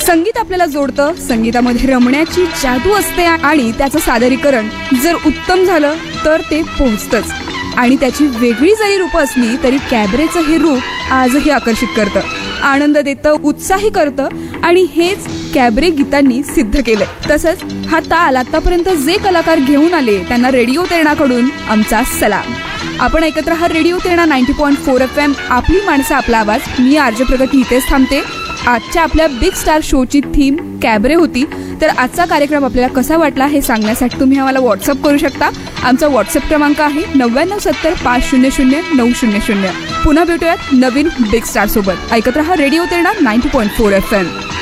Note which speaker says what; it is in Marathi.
Speaker 1: संगीत आपल्याला जोडतं, संगीतामध्ये रमण्याची जादू असते आणि त्याचं सादरीकरण जर उत्तम झालं तर ते पोहोचतंच. आणि त्याची वेगळी जरी रूपं असली तरी कॅबरेचं हे रूप आजही आकर्षित करतं, आनंद देतं, उत्साही करतं आणि हेच कॅबरे गीतांनी सिद्ध केलंय. तसंच हा ताल आतापर्यंत जे कलाकार घेऊन आले त्यांना रेडिओ तेरणाकडून आमचा सलाम. आपण ऐकत राहा रेडिओ तेरणा 90.4 FM, आपली माणसं आपला आवाज. मी आरजे प्रगती इथेच थांबते. आजच्या आपल्या बिग स्टार शोची थीम कॅबरे होती. तर आजचा कार्यक्रम आपल्याला कसा वाटला हे सांगण्यासाठी तुम्ही आम्हाला व्हॉट्सअप करू शकता. आमचा व्हॉट्सअप क्रमांक आहे 9970 500 900. पुन्हा भेटूयात नवीन बिग स्टार सोबत. ऐकत रहा रेडिओ तेरणा 90.4 FM.